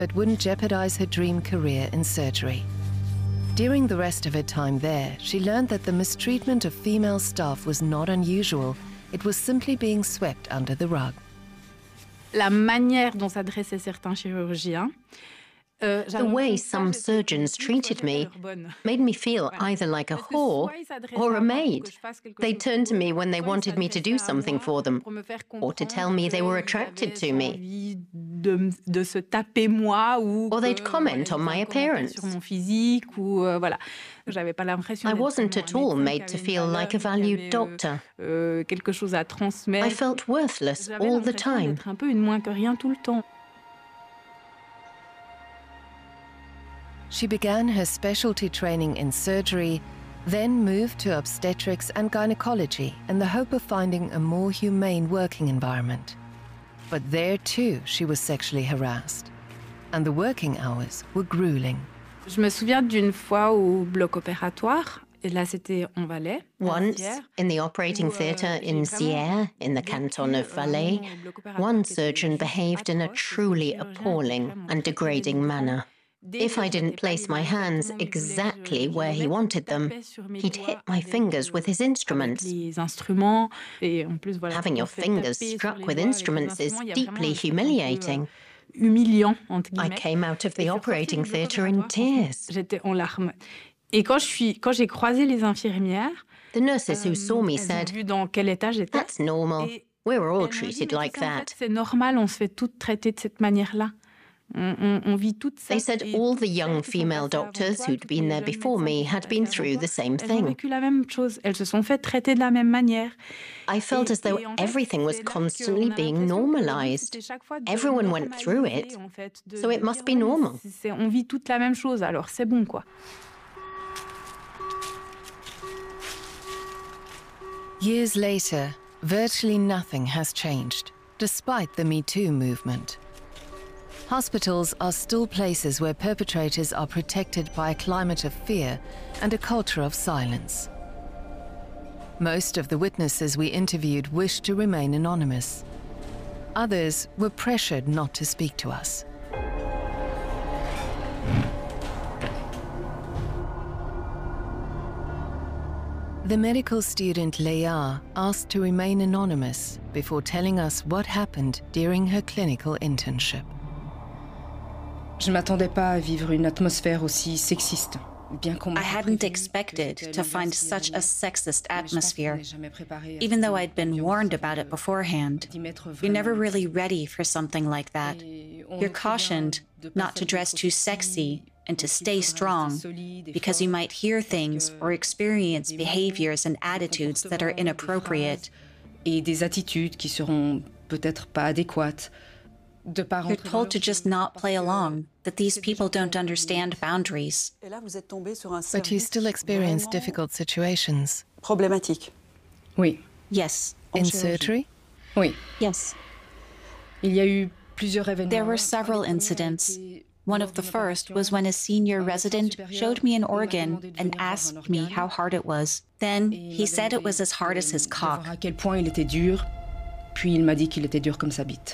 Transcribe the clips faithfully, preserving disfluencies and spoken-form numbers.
but wouldn't jeopardize her dream career in surgery. During the rest of her time there, she learned that the mistreatment of female staff was not unusual. It was simply being swept under the rug. La manière dont s'adressaient certains chirurgiens, uh, the way some surgeons treated me made me feel either like a whore or a maid. They turned to me when they wanted me to do something for them, or to tell me they were attracted to me. Or they'd comment on my appearance. I wasn't at all made to feel like a valued doctor. I felt worthless all the time. She began her specialty training in surgery, then moved to obstetrics and gynecology in the hope of finding a more humane working environment. But there too, she was sexually harassed, and the working hours were grueling. Je me souviens d'une fois au bloc opératoire, et là c'était en Valais. Once, in the operating theatre in Sierre, in the canton of Valais, one surgeon behaved in a truly appalling and degrading manner. If I didn't place my hands exactly where he wanted them, he'd hit my fingers with his instruments. Having your fingers struck with instruments is deeply humiliating. I came out of the operating theatre in tears. Et quand je suis, quand j'ai croisé les infirmières, the nurses who saw me said, "That's normal. We're all treated like that." C'est normal, on se fait toutes traiter de cette manière-là. They said all the young female doctors who'd been there before me had been through the same thing. I felt as though everything was constantly being normalized. Everyone went through it, so it must be normal. Years later, virtually nothing has changed, despite the Me Too movement. Hospitals are still places where perpetrators are protected by a climate of fear and a culture of silence. Most of the witnesses we interviewed wished to remain anonymous. Others were pressured not to speak to us. The medical student Leia asked to remain anonymous before telling us what happened during her clinical internship. Je m'attendais pas à vivre une atmosphère aussi sexiste. I hadn't expected to find such a sexist atmosphere, even though I'd been warned about it beforehand. You're never really ready for something like that. You're cautioned not to dress too sexy and to stay strong, because you might hear things or experience behaviors and attitudes that are inappropriate. Et des attitudes qui seront peut-être pas adéquates. You're told to just not play along, that these people don't understand boundaries. But you still experience difficult situations. Problématique. Oui. Yes. In surgery? Oui. Yes. Il y a eu plusieurs événements. There were several incidents. One of the first was when a senior resident showed me an organ and asked me how hard it was. Then he said it was as hard as his cock. À quel point il était dur, puis il m'a dit qu'il était dur comme sa bite.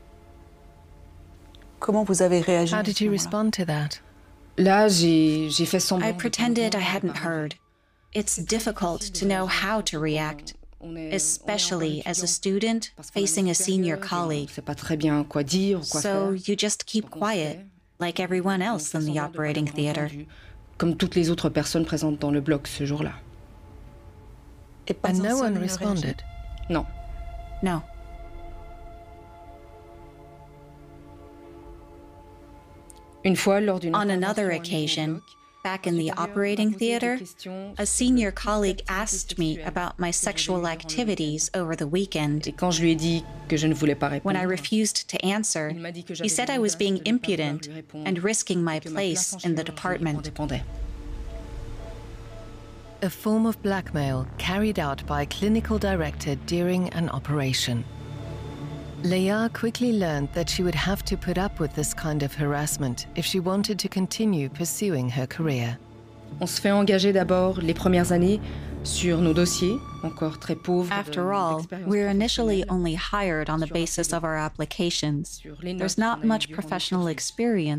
Comment vous avez réagi? How did you respond to that? Là, j'ai j'ai fait semblant. I pretended I hadn't heard. It's difficult to know how to react, especially as a student facing a senior colleague. C'est pas très bien quoi dire ou quoi So faire. you just keep quiet, like everyone else in the operating theater. Comme toutes les autres personnes présentes dans le bloc ce jour-là. And no one responded? Non. No. Une fois, lors d'une On another occasion, back in the operating theater, a senior colleague asked me about my sexual activities over the weekend. Et quand je lui ai dit que je ne voulais pas répondre, When I refused to answer, he said I was being impudent and risking my place in the department. A form of blackmail carried out by a clinical director during an operation. Leia quickly learned that she would have to put up with this kind of harassment if she wanted to continue pursuing her career. On se fait engager d'abord les premières années Sur nos dossiers, encore très pauvres. After all, we're initially only hired on the basis of our applications. There's not much professional experience